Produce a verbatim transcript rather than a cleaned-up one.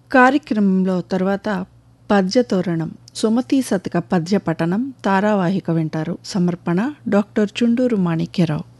కార్యక్రమంలో తర్వాత పద్యతోరణం సుమతీ శతక పద్య పఠనం ధారావాహిక వింటారు. సమర్పణ డాక్టర్ చుండూరు మాణిక్యరావు.